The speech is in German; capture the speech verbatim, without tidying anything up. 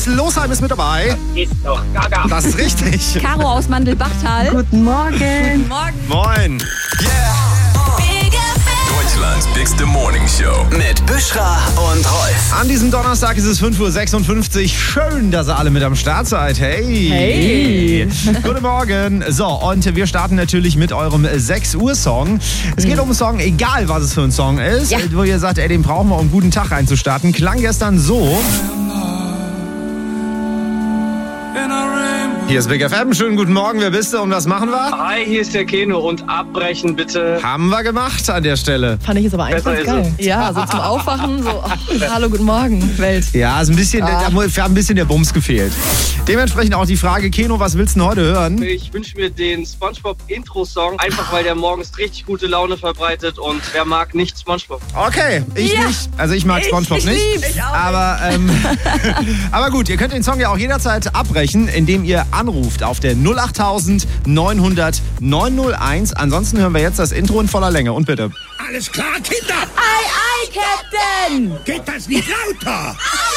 Losheim ist mit dabei. Ist doch gaga. Das ist richtig. Caro aus Mandelbachtal. Guten Morgen. Guten Morgen. Moin. Deutschlands bigste Morning Show mit Büschra und Rolf. An diesem Donnerstag ist es fünf Uhr sechsundfünfzig. Schön, dass ihr alle mit am Start seid. Hey. Hey. Guten Morgen. So, und wir starten natürlich mit eurem sechs Uhr Song. Es geht um einen Song, egal was es für ein Song ist, Ja. wo ihr sagt, ey, den brauchen wir, um einen guten Tag reinzustarten. Klang gestern so. Hier ist Big F M. Schönen guten Morgen. Wer bist du und was machen wir? Hi, hier ist der Keno und abbrechen bitte. Haben wir gemacht an der Stelle. Fand ich jetzt aber einfach Besser ist geil. Ja, so zum Aufwachen, so, ach, hallo, guten Morgen, Welt. Ja, ist ein bisschen, Ah. da hat ein bisschen der Bums gefehlt. Dementsprechend auch die Frage, Keno, was willst du denn heute hören? Ich wünsche mir den SpongeBob-Intro-Song, einfach weil der morgens richtig gute Laune verbreitet und wer mag nicht SpongeBob? Okay, ich Ja. nicht. Also ich mag Ich- SpongeBob ich nicht. lieb's. Ich auch aber, ähm, aber gut, ihr könnt den Song ja auch jederzeit abbrechen, indem ihr anruft auf der null acht neunhundert neun null eins. Ansonsten hören wir jetzt das Intro in voller Länge. Und bitte. Alles klar, Kinder? Ei, ei, Captain! Geht das nicht lauter?